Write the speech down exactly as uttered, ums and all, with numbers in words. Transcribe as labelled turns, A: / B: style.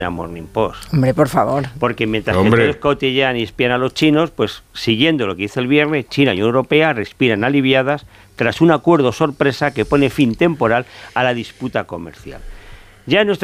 A: Morning Post.
B: Hombre, por favor.
A: Porque mientras
C: Hombre.
A: que todos cotillean y espían a los chinos, pues siguiendo lo que hizo el viernes, China y Unión Europea respiran aliviadas tras un acuerdo sorpresa que pone fin temporal a la disputa comercial. Ya en nuestro